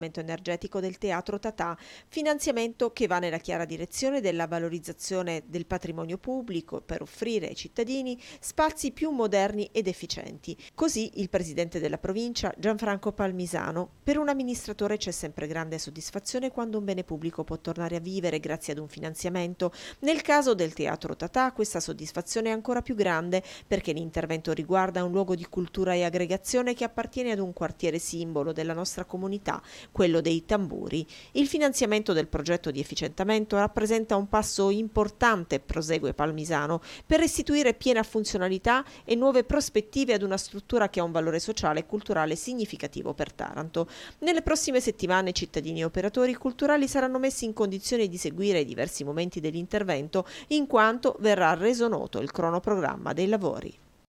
energetico del Teatro Tatà, finanziamento che va nella chiara direzione della valorizzazione del patrimonio pubblico per offrire ai cittadini spazi più moderni ed efficienti. Così il presidente della provincia, Gianfranco Palmisano: per un amministratore c'è sempre grande soddisfazione quando un bene pubblico può tornare a vivere grazie ad un finanziamento. Nel caso del Teatro Tatà questa soddisfazione è ancora più grande perché l'intervento riguarda un luogo di cultura e aggregazione che appartiene ad un quartiere simbolo della nostra comunità, quello dei Tamburi. Il finanziamento del progetto di efficientamento rappresenta un passo importante, prosegue Palmisano, per restituire piena funzionalità e nuove prospettive ad una struttura che ha un valore sociale e culturale significativo per Taranto. Nelle prossime settimane cittadini e operatori culturali saranno messi in condizione di seguire i diversi momenti dell'intervento, in quanto verrà reso noto il cronoprogramma dei lavori.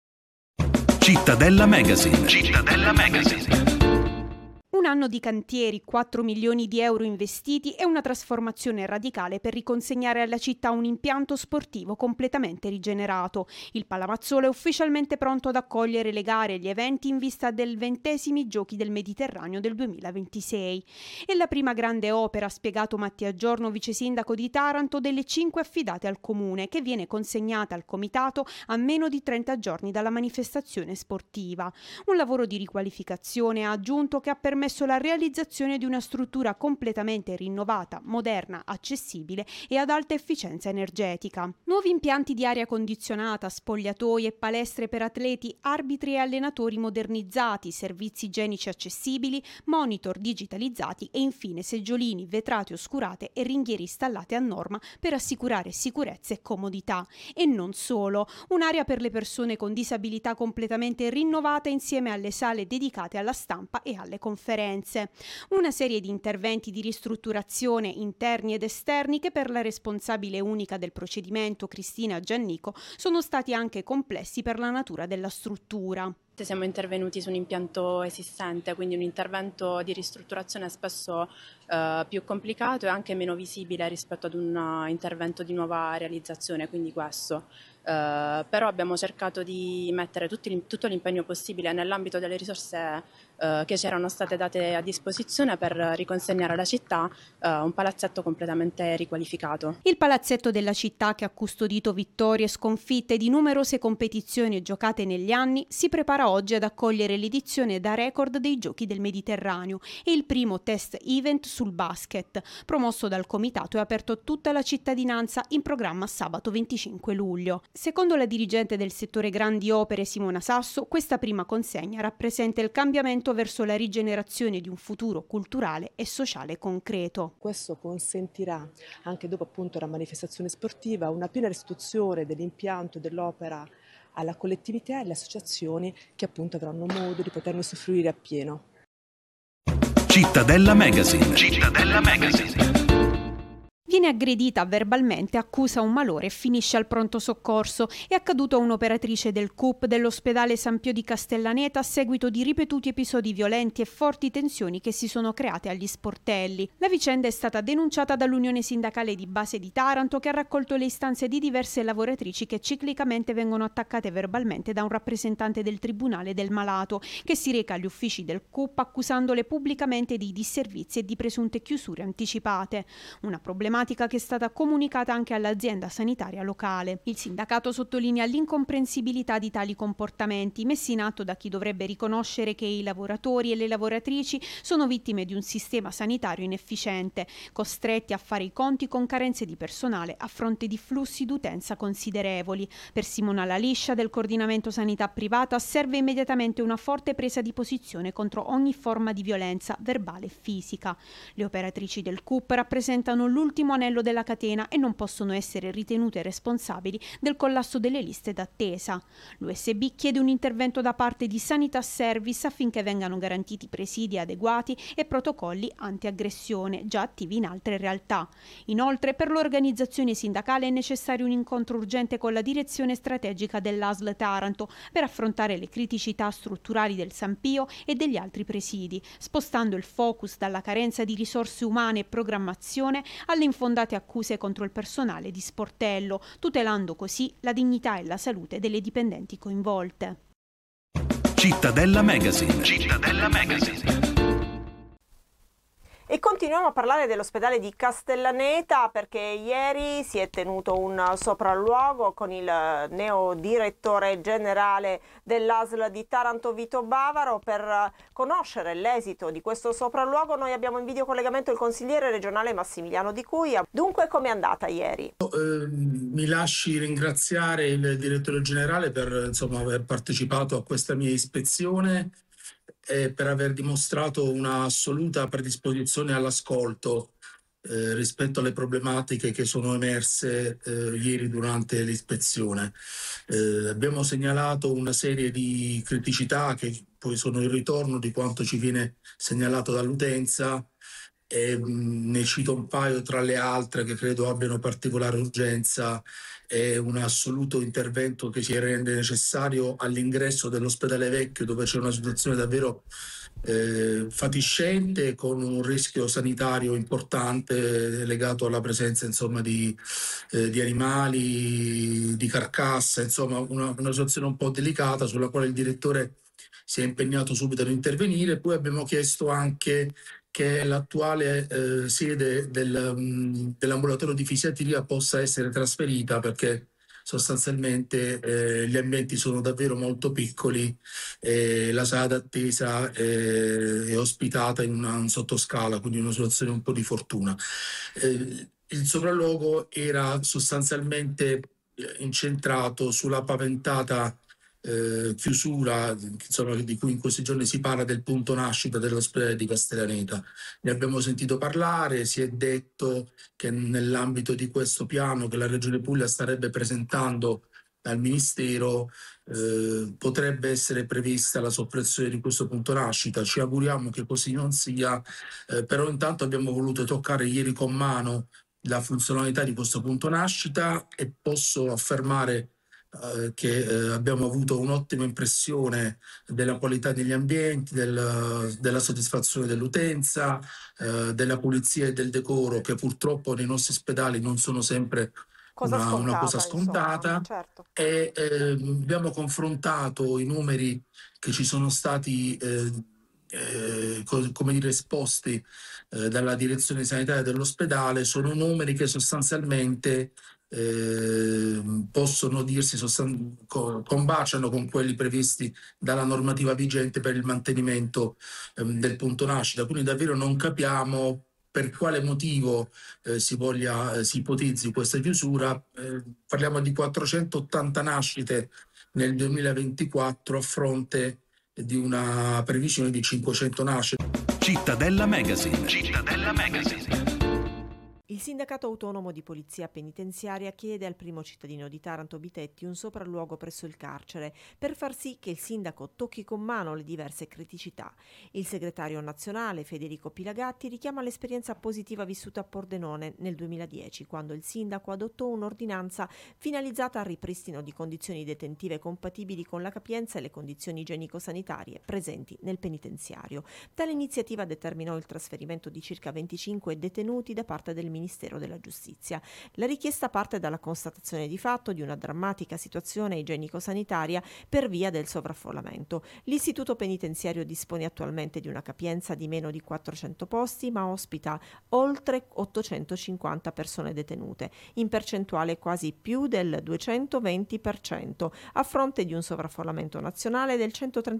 Cittadella Magazine. Cittadella Magazine. Un anno di cantieri, 4 milioni di euro investiti e una trasformazione radicale per riconsegnare alla città un impianto sportivo completamente rigenerato. Il Palamazzolo è ufficialmente pronto ad accogliere le gare e gli eventi in vista del 20° Giochi del Mediterraneo del 2026. È la prima grande opera, ha spiegato Mattia Giorno, vice sindaco di Taranto, delle 5 affidate al comune, che viene consegnata al comitato a meno di 30 giorni dalla manifestazione sportiva. Un lavoro di riqualificazione, ha aggiunto, che ha permesso la realizzazione di una struttura completamente rinnovata, moderna, accessibile e ad alta efficienza energetica. Nuovi impianti di aria condizionata, spogliatoi e palestre per atleti, arbitri e allenatori modernizzati, servizi igienici accessibili, monitor digitalizzati e infine seggiolini, vetrate oscurate e ringhiere installate a norma per assicurare sicurezza e comodità. E non solo, un'area per le persone con disabilità completamente rinnovata insieme alle sale dedicate alla stampa e alle conferenze. Una serie di interventi di ristrutturazione interni ed esterni che per la responsabile unica del procedimento, Cristina Giannico, sono stati anche complessi per la natura della struttura. Siamo intervenuti su un impianto esistente, quindi un intervento di ristrutturazione spesso più complicato e anche meno visibile rispetto ad un intervento di nuova realizzazione, quindi questo. Però abbiamo cercato di mettere tutto l'impegno possibile nell'ambito delle risorse che ci erano state date a disposizione per riconsegnare alla città un palazzetto completamente riqualificato. Il palazzetto della città, che ha custodito vittorie e sconfitte di numerose competizioni giocate negli anni, si prepara oggi ad accogliere l'edizione da record dei Giochi del Mediterraneo e il primo test event sul basket, promosso dal comitato e aperto a tutta la cittadinanza, in programma sabato 25 luglio. Secondo la dirigente del settore grandi opere Simona Sasso, questa prima consegna rappresenta il cambiamento verso la rigenerazione di un futuro culturale e sociale concreto. Questo consentirà, anche dopo appunto la manifestazione sportiva, una piena restituzione dell'impianto dell'opera alla collettività e alle associazioni che appunto avranno modo di poterne usufruire appieno. Cittadella Magazine. Cittadella Magazine. Viene aggredita verbalmente, accusa un malore e finisce al pronto soccorso. È accaduto a un'operatrice del CUP dell'ospedale San Pio di Castellaneta a seguito di ripetuti episodi violenti e forti tensioni che si sono create agli sportelli. La vicenda è stata denunciata dall'Unione Sindacale di Base di Taranto, che ha raccolto le istanze di diverse lavoratrici che ciclicamente vengono attaccate verbalmente da un rappresentante del Tribunale del Malato, che si reca agli uffici del CUP accusandole pubblicamente di disservizi e di presunte chiusure anticipate. Una problematica che è stata comunicata anche all'azienda sanitaria locale. Il sindacato sottolinea l'incomprensibilità di tali comportamenti messi in atto da chi dovrebbe riconoscere che i lavoratori e le lavoratrici sono vittime di un sistema sanitario inefficiente, costretti a fare i conti con carenze di personale a fronte di flussi d'utenza considerevoli. Per Simona Laliscia del coordinamento sanità privata serve immediatamente una forte presa di posizione contro ogni forma di violenza verbale e fisica. Le operatrici del CUP rappresentano l'ultimo anello della catena e non possono essere ritenute responsabili del collasso delle liste d'attesa. L'USB chiede un intervento da parte di Sanità Service affinché vengano garantiti presidi adeguati e protocolli anti-aggressione già attivi in altre realtà. Inoltre, per l'organizzazione sindacale è necessario un incontro urgente con la direzione strategica dell'ASL Taranto per affrontare le criticità strutturali del San Pio e degli altri presidi, spostando il focus dalla carenza di risorse umane e programmazione alle infondate accuse contro il personale di sportello, tutelando così la dignità e la salute delle dipendenti coinvolte. Cittadella Magazine. Cittadella Magazine. E continuiamo a parlare dell'ospedale di Castellaneta perché ieri si è tenuto un sopralluogo con il neodirettore generale dell'ASL di Taranto Vito Bavaro. Per conoscere l'esito di questo sopralluogo noi abbiamo in videocollegamento il consigliere regionale Massimiliano Di Cuia. Dunque, com'è andata ieri? Mi lasci ringraziare il direttore generale per aver partecipato a questa mia ispezione e per aver dimostrato una assoluta predisposizione all'ascolto rispetto alle problematiche che sono emerse ieri durante l'ispezione. Abbiamo segnalato una serie di criticità che poi sono il ritorno di quanto ci viene segnalato dall'utenza. Ne cito un paio tra le altre che credo abbiano particolare urgenza. È un assoluto intervento che si rende necessario all'ingresso dell'ospedale vecchio, dove c'è una situazione davvero fatiscente, con un rischio sanitario importante legato alla presenza di animali, di carcasse, una situazione un po' delicata sulla quale il direttore si è impegnato subito ad intervenire. Poi abbiamo chiesto anche che l'attuale sede dell'ambulatorio di fisiatria possa essere trasferita, perché sostanzialmente gli ambienti sono davvero molto piccoli e la sala d'attesa è ospitata in un sottoscala, quindi una situazione un po' di fortuna. Il sopralluogo era sostanzialmente incentrato sulla paventata chiusura di cui in questi giorni si parla, del punto nascita dell'ospedale di Castellaneta. Ne abbiamo sentito parlare, si è detto che nell'ambito di questo piano che la Regione Puglia starebbe presentando al Ministero potrebbe essere prevista la soppressione di questo punto nascita. Ci auguriamo che così non sia, però intanto abbiamo voluto toccare ieri con mano la funzionalità di questo punto nascita e posso affermare che abbiamo avuto un'ottima impressione della qualità degli ambienti, della soddisfazione dell'utenza, della pulizia e del decoro, che purtroppo nei nostri ospedali non sono sempre una cosa scontata. Certo. E abbiamo confrontato i numeri che ci sono stati esposti dalla direzione sanitaria dell'ospedale. Sono numeri che sostanzialmente possono dirsi combaciano con quelli previsti dalla normativa vigente per il mantenimento del punto nascita. Quindi davvero non capiamo per quale motivo si ipotizzi questa chiusura. Parliamo di 480 nascite nel 2024 a fronte di una previsione di 500 nascite. Cittadella Magazine. Cittadella Magazine. Il Sindacato Autonomo di Polizia Penitenziaria chiede al primo cittadino di Taranto Bitetti un sopralluogo presso il carcere per far sì che il sindaco tocchi con mano le diverse criticità. Il segretario nazionale Federico Pilagatti richiama l'esperienza positiva vissuta a Pordenone nel 2010, quando il sindaco adottò un'ordinanza finalizzata al ripristino di condizioni detentive compatibili con la capienza e le condizioni igienico-sanitarie presenti nel penitenziario. Tale iniziativa determinò il trasferimento di circa 25 detenuti da parte del Ministero della Giustizia. La richiesta parte dalla constatazione di fatto di una drammatica situazione igienico-sanitaria per via del sovraffollamento. L'istituto penitenziario dispone attualmente di una capienza di meno di 400 posti, ma ospita oltre 850 persone detenute, in percentuale quasi più del 220%, a fronte di un sovraffollamento nazionale del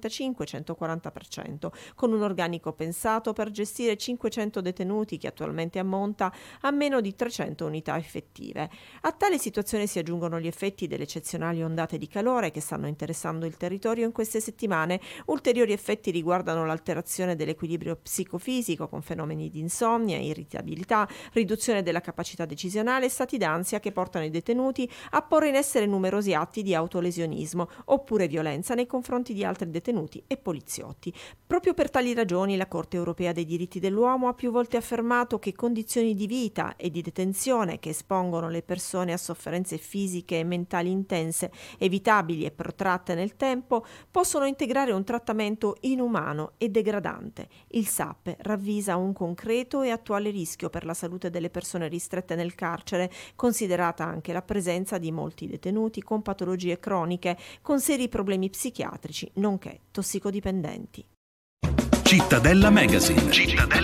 135-140%, con un organico pensato per gestire 500 detenuti che attualmente ammonta a meno di 300 unità effettive. A tale situazione si aggiungono gli effetti delle eccezionali ondate di calore che stanno interessando il territorio in queste settimane. Ulteriori effetti riguardano l'alterazione dell'equilibrio psicofisico con fenomeni di insonnia, irritabilità, riduzione della capacità decisionale e stati d'ansia che portano i detenuti a porre in essere numerosi atti di autolesionismo oppure violenza nei confronti di altri detenuti e poliziotti. Proprio per tali ragioni la Corte Europea dei Diritti dell'Uomo ha più volte affermato che condizioni di vita e di detenzione che espongono le persone a sofferenze fisiche e mentali intense, evitabili e protratte nel tempo, possono integrare un trattamento inumano e degradante. Il SAP ravvisa un concreto e attuale rischio per la salute delle persone ristrette nel carcere, considerata anche la presenza di molti detenuti con patologie croniche, con seri problemi psichiatrici, nonché tossicodipendenti. Cittadella Magazine. Cittadella